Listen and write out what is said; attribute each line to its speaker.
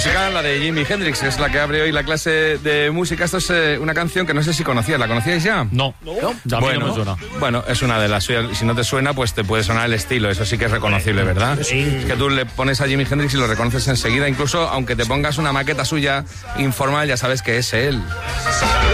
Speaker 1: música, la de Jimi Hendrix, que es la que abre hoy la clase de música. Esto es una canción que no sé si conocías. ¿La conocíais ya?
Speaker 2: No. Ya
Speaker 1: bueno,
Speaker 2: no me suena.
Speaker 1: Bueno, es una de las suyas. Si no te suena, pues te puede sonar el estilo. Eso sí que es reconocible, ¿verdad? Sí. Es que tú le pones a Jimi Hendrix y lo reconoces enseguida. Incluso aunque te pongas una maqueta suya informal, ya sabes que es él.